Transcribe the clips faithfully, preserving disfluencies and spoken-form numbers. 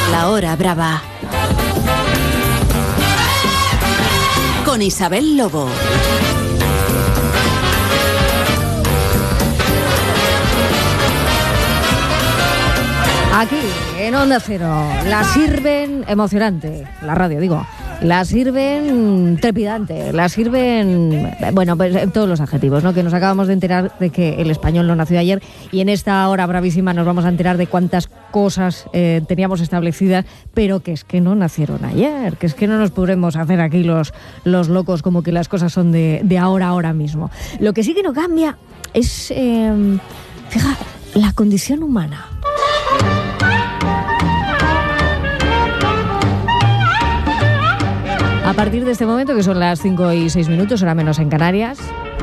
La Hora Brava. Con Isabel Lobo. Aquí, en Onda Cero, la sirven emocionante, la radio digo, la sirven trepidante, la sirven, bueno, pues todos los adjetivos, ¿no? Que nos acabamos de enterar de que el español no nació ayer y en esta hora bravísima nos vamos a enterar de cuántas cosas eh, teníamos establecidas, pero que es que no nacieron ayer, que es que no nos podremos hacer aquí los, los locos como que las cosas son de, de ahora, ahora mismo. Lo que sí que no cambia es, eh, fíjate, la condición humana. A partir de este momento, que son las cinco y seis minutos, hora menos en Canarias,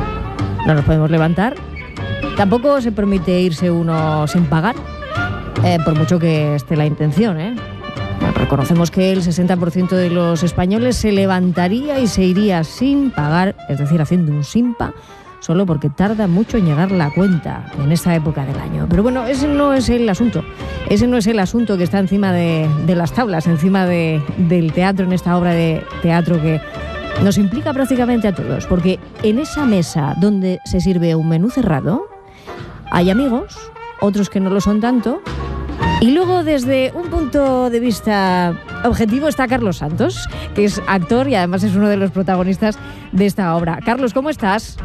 no nos podemos levantar. Tampoco se permite irse uno sin pagar, eh, por mucho que esté la intención, ¿eh? Bueno, reconocemos que el sesenta por ciento de los españoles se levantaría y se iría sin pagar, es decir, haciendo un simpa, solo porque tarda mucho en llegar la cuenta en esta época del año. Pero bueno, ese no es el asunto. Ese no es el asunto que está encima de, de las tablas, encima de, del teatro, en esta obra de teatro que nos implica prácticamente a todos. Porque en esa mesa donde se sirve un menú cerrado, hay amigos, otros que no lo son tanto. Y luego, desde un punto de vista objetivo, está Carlos Santos, que es actor y además es uno de los protagonistas de esta obra. Carlos, ¿cómo estás?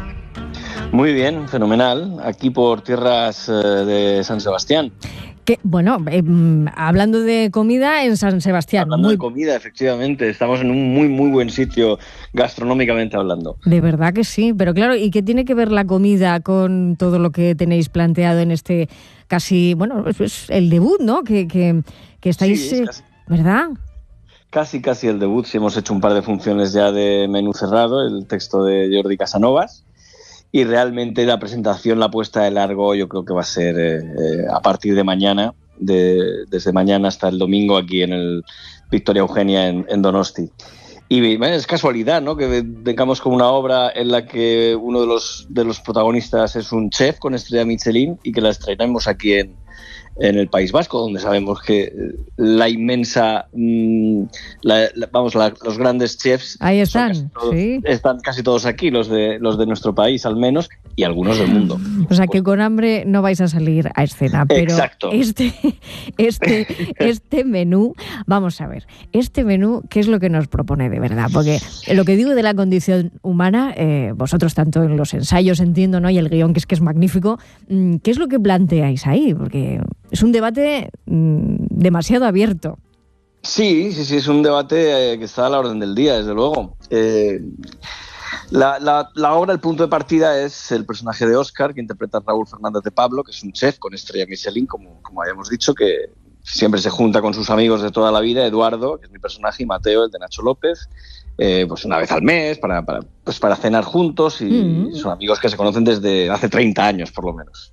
Muy bien, fenomenal. Aquí por tierras eh, de San Sebastián. Que, bueno, eh, hablando de comida en San Sebastián. Hablando muy... de comida, efectivamente. Estamos en un muy, muy buen sitio gastronómicamente hablando. De verdad que sí, pero claro, ¿y qué tiene que ver la comida con todo lo que tenéis planteado en este casi, bueno, es el debut, ¿no? Que, que, que estáis, sí, es casi, ¿verdad? Casi, casi el debut. Sí, hemos hecho un par de funciones ya de menú cerrado, el texto de Jordi Casanovas. Y realmente la presentación, la puesta de largo, yo creo que va a ser eh, eh, a partir de mañana, de, desde mañana hasta el domingo aquí en el Victoria Eugenia en, en Donosti. Y bueno, es casualidad, ¿no?, que tengamos como una obra en la que uno de los, de los protagonistas es un chef con estrella Michelin y que la estrenamos aquí en, en el País Vasco, donde sabemos que la inmensa, mmm, la, la, vamos, la, los grandes chefs ahí están, casi todos, sí. están casi todos aquí, los de los de nuestro país al menos, y algunos del mundo. O sea, que con hambre no vais a salir a escena, pero exacto. este este este menú, vamos a ver, este menú, ¿qué es lo que nos propone de verdad? Porque lo que digo de la condición humana, eh, vosotros tanto en los ensayos entiendo, ¿no?, y el guión, que es que es magnífico, ¿qué es lo que planteáis ahí? Porque es un debate mmm, demasiado abierto. Sí, sí, sí, es un debate eh, que está a la orden del día, desde luego. Eh, la, la, la obra, el punto de partida es el personaje de Óscar, que interpreta Raúl Fernández de Pablo, que es un chef con estrella Michelin, como, como habíamos dicho, que siempre se junta con sus amigos de toda la vida, Eduardo, que es mi personaje, y Mateo, el de Nacho López, eh, pues una vez al mes, para, para, pues para cenar juntos, y mm. son amigos que se conocen desde hace treinta años, por lo menos.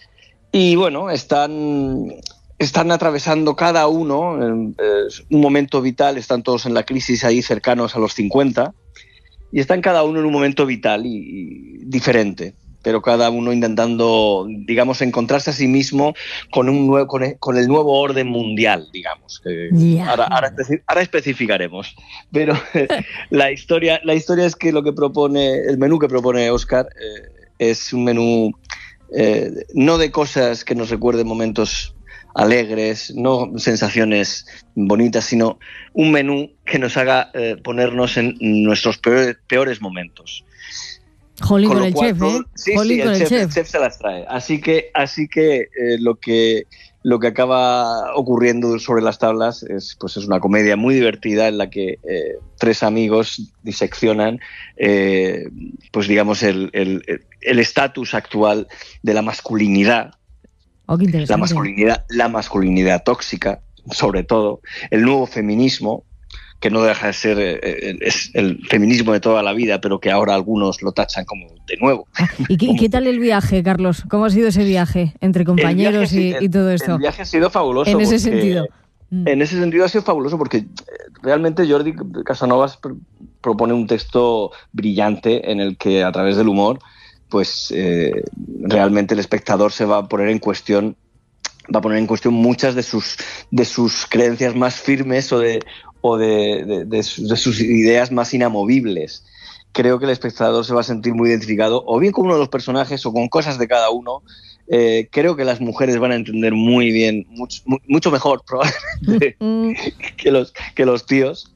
Y bueno, están, están atravesando cada uno eh, un momento vital, están todos en la crisis ahí cercanos a los cincuenta, y están cada uno en un momento vital y, y diferente, pero cada uno intentando, digamos, encontrarse a sí mismo con, un nuevo, con, el, con el nuevo orden mundial, digamos. Que yeah. ahora, ahora, especi- ahora especificaremos. Pero eh, la, historia, la historia es que lo que propone, el menú que propone Óscar eh, es un menú... Eh, no de cosas que nos recuerden momentos alegres, no sensaciones bonitas, sino un menú que nos haga eh, ponernos en nuestros peores, peores momentos. Jolín con, con el cual, chef, ¿eh? Sí, Jolín sí, con el, el chef, chef. el chef se las trae. Así que, así que eh, lo que lo que acaba ocurriendo sobre las tablas es, pues es una comedia muy divertida en la que eh, tres amigos diseccionan, eh, pues digamos, el el estatus actual de la masculinidad, oh, qué interesante. la masculinidad, la masculinidad tóxica, sobre todo, el nuevo feminismo, que no deja de ser eh, es el feminismo de toda la vida, pero que ahora algunos lo tachan como de nuevo. ¿Y qué, ¿y qué tal el viaje, Carlos? ¿Cómo ha sido ese viaje entre compañeros viaje, y, el, y todo esto? El viaje ha sido fabuloso. En ese porque, sentido. En ese sentido ha sido fabuloso porque realmente Jordi Casanovas pr- propone un texto brillante en el que, a través del humor, pues eh, realmente el espectador se va a poner en cuestión va a poner en cuestión muchas de sus, de sus creencias más firmes o de, o de, de, de, sus, de sus ideas más inamovibles. Creo que el espectador se va a sentir muy identificado o bien con uno de los personajes o con cosas de cada uno. Eh, creo que las mujeres van a entender muy bien, mucho, mucho mejor probablemente que, los, que los tíos.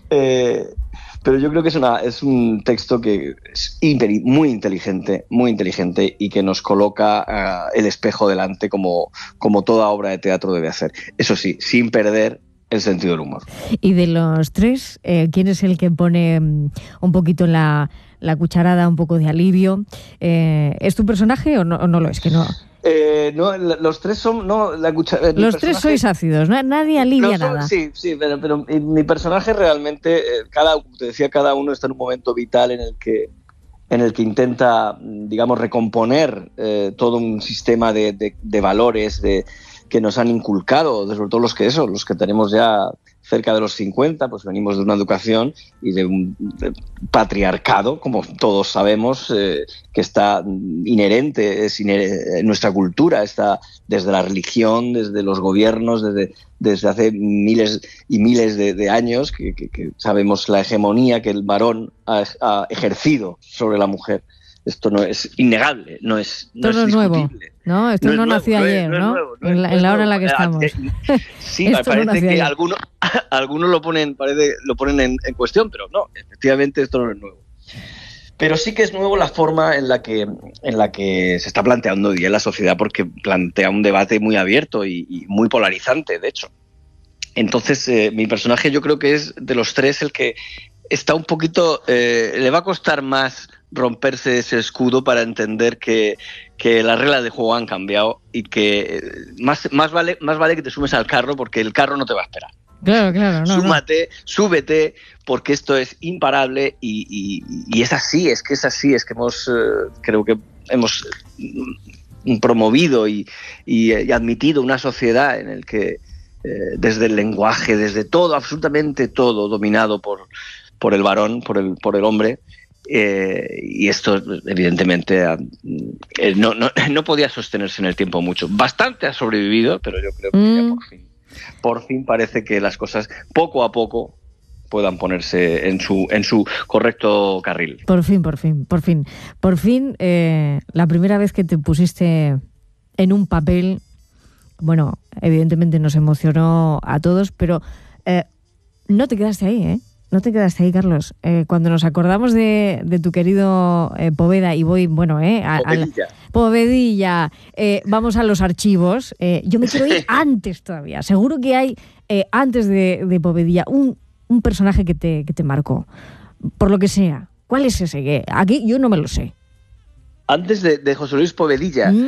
Eh, pero yo creo que es, una, es un texto que es muy inteligente, muy inteligente y que nos coloca uh, el espejo delante como, como toda obra de teatro debe hacer. Eso sí, sin perder el sentido del humor. Y de los tres, eh, ¿quién es el que pone um, un poquito la, la cucharada, un poco de alivio? Eh, ¿Es tu personaje o no, o no lo es? Que no... Eh, no, los tres son... No, la cuchara, los tres sois ácidos, ¿no? Nadie alivia son, nada. Sí, sí, pero, pero mi personaje realmente, eh, cada, como te decía, cada uno está en un momento vital en el que, en el que intenta, digamos, recomponer eh, todo un sistema de, de, de valores de, que nos han inculcado, sobre todo los que eso, los que tenemos ya cerca de los cincuenta, pues venimos de una educación y de un de patriarcado, como todos sabemos, eh, que está inherente, es inherente, en nuestra cultura, está desde la religión, desde los gobiernos, desde, desde hace miles y miles de, de años, que, que, que sabemos la hegemonía que el varón ha, ha ejercido sobre la mujer. Esto no es innegable, no es, no es discutible. No, esto no, no nació nuevo, ayer, ¿no? ¿no? Nuevo, no en la, en la hora en la que estamos. Sí, me parece no que ayer. algunos, algunos lo ponen, parece, lo ponen en, en cuestión, pero no, efectivamente esto no es nuevo. Pero sí que es nuevo la forma en la que, en la que se está planteando hoy en la sociedad, porque plantea un debate muy abierto y, y muy polarizante, de hecho. Entonces, eh, mi personaje yo creo que es de los tres el que está un poquito... Eh, le va a costar más romperse ese escudo para entender que, que las reglas de juego han cambiado y que más, más, vale, más vale que te sumes al carro porque el carro no te va a esperar. Claro, claro. No, Súmate, no. súbete, porque esto es imparable y, y, y es así, es que es así, es que hemos, eh, creo que hemos promovido y, y, y admitido una sociedad en la que eh, desde el lenguaje, desde todo, absolutamente todo, dominado por, por el varón, por el, por el hombre. Eh, y esto evidentemente eh, no, no, no podía sostenerse en el tiempo mucho. Bastante ha sobrevivido, pero yo creo que mm. ya por fin por fin parece que las cosas poco a poco puedan ponerse en su en su correcto carril. Por fin, por fin, por fin. Por fin, eh, la primera vez que te pusiste en un papel, bueno, evidentemente nos emocionó a todos, pero eh, no te quedaste ahí, ¿eh? No te quedaste ahí, Carlos. Eh, cuando nos acordamos de, de tu querido eh, Poveda, y voy, bueno, eh, a, Povedilla, a Povedilla eh, vamos a los archivos. Eh, yo me quiero ir antes todavía. Seguro que hay, eh, antes de, de Povedilla, un, un personaje que te, que te marcó, por lo que sea. ¿Cuál es ese? Aquí yo no me lo sé. Antes de, de José Luis Povedilla, ¿Mm?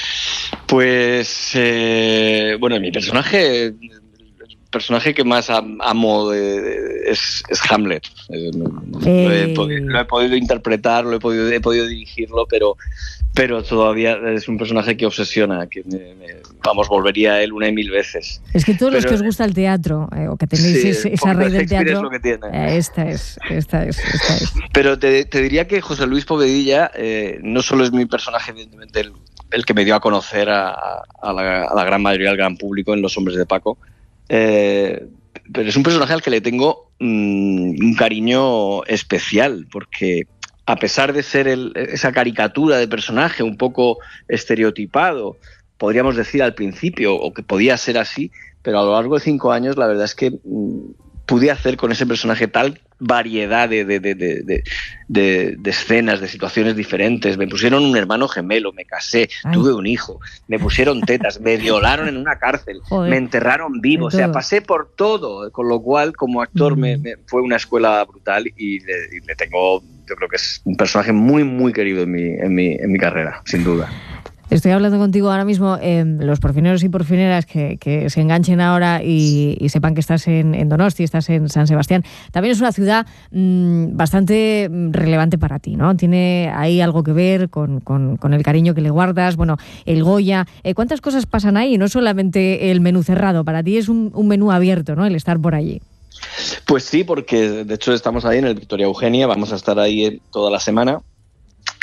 pues, eh, bueno, mi personaje... personaje que más amo de, de, es, es Hamlet. Eh, eh. Lo, he podido, lo he podido interpretar, lo he podido, he podido dirigirlo, pero, pero todavía es un personaje que obsesiona, que me, me, vamos, volvería a él una y mil veces. Es que todos pero, los que os gusta el teatro, eh, o que tenéis sí, ese, esa raíz del teatro, es lo que tiene. Eh, esta es, esta es, esta es. Pero te, te diría que José Luis Povedilla eh, no solo es mi personaje, evidentemente, el, el que me dio a conocer a, a, la, a la gran mayoría del gran público en Los Hombres de Paco, Eh, pero es un personaje al que le tengo mmm, un cariño especial, porque a pesar de ser el, esa caricatura de personaje un poco estereotipado, podríamos decir al principio, o que podía ser así, pero a lo largo de cinco años la verdad es que mmm, pude hacer con ese personaje tal variedad de, de, de, de, de, de, de escenas, de situaciones diferentes. Me pusieron un hermano gemelo, me casé, Ay. tuve un hijo, me pusieron tetas, me violaron en una cárcel, Joder. me enterraron vivo, o sea, pasé por todo, con lo cual como actor mm. me, me fue una escuela brutal y le, y le tengo, yo creo que es un personaje muy, muy querido en mi, en mi, en mi carrera, sin duda. Estoy hablando contigo ahora mismo, eh, los porfineros y porfineras que, que se enganchen ahora y, y sepan que estás en, en Donosti, estás en San Sebastián. También es una ciudad mmm, bastante relevante para ti, ¿no? Tiene ahí algo que ver con, con, con el cariño que le guardas, bueno, el Goya. Eh, ¿Cuántas cosas pasan ahí? No solamente el menú cerrado, para ti es un, un menú abierto, ¿no? El estar por allí. Pues sí, porque de hecho estamos ahí en el Victoria Eugenia, vamos a estar ahí toda la semana.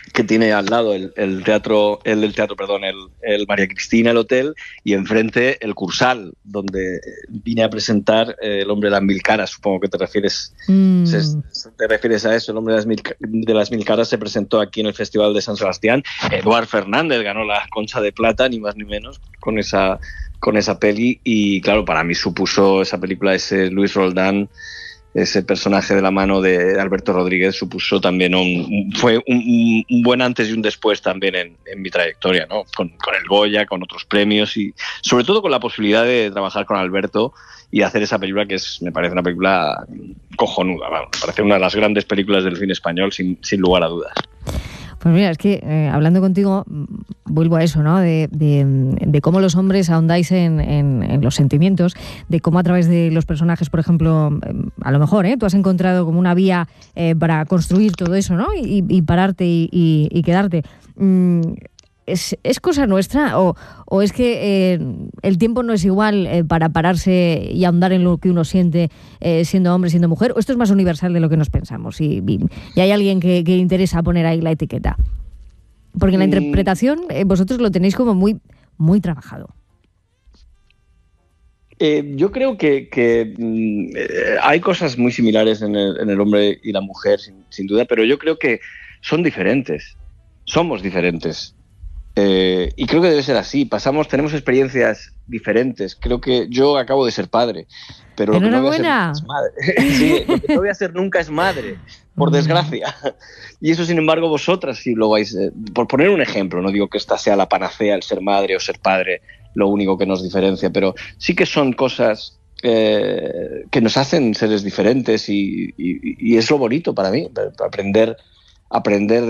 que tiene al lado el, el teatro, el, el teatro, perdón, el, el María Cristina, el hotel, y enfrente el Cursal, donde vine a presentar eh, El hombre de las mil caras. Supongo que te refieres, mm. se, te refieres a eso. El hombre de las, mil, de las mil caras se presentó aquí en el Festival de San Sebastián. Eduard Fernández ganó la Concha de Plata, ni más ni menos, con esa, con esa peli. Y claro, para mí supuso esa película, ese Luis Roldán, ese personaje de la mano de Alberto Rodríguez, supuso también un, fue un, un buen antes y un después también en, en mi trayectoria, ¿no? Con, con el Goya, con otros premios y sobre todo con la posibilidad de trabajar con Alberto y hacer esa película que es, me parece una película cojonuda, vamos, me parece una de las grandes películas del cine español sin, sin lugar a dudas. Pues mira, es que eh, hablando contigo, vuelvo a eso, ¿no? De, de, de cómo los hombres ahondáis en, en, en los sentimientos, de cómo a través de los personajes, por ejemplo, eh, a lo mejor, ¿eh? Tú has encontrado como una vía eh, para construir todo eso, ¿no? Y, y pararte y, y, y quedarte. Mm, ¿Es, ¿Es cosa nuestra o, o es que eh, el tiempo no es igual eh, para pararse y ahondar en lo que uno siente eh, siendo hombre, siendo mujer? ¿O esto es más universal de lo que nos pensamos? Y, y, y hay alguien que, que interesa poner ahí la etiqueta. Porque en la interpretación eh, vosotros lo tenéis como muy, muy trabajado. Eh, yo creo que, que eh, hay cosas muy similares en el, en el hombre y la mujer, sin, sin duda, pero yo creo que son diferentes. Somos diferentes. Eh, y creo que debe ser así. Pasamos, tenemos experiencias diferentes. Creo que yo acabo de ser padre, pero lo que no voy a ser nunca es madre. Sí, lo que no voy a ser nunca es madre, por desgracia. Y eso, sin embargo, vosotras sí lo vais. Eh, por poner un ejemplo, no digo que esta sea la panacea, el ser madre o ser padre, lo único que nos diferencia, pero sí que son cosas eh, que nos hacen seres diferentes y, y, y es lo bonito para mí, aprender, aprender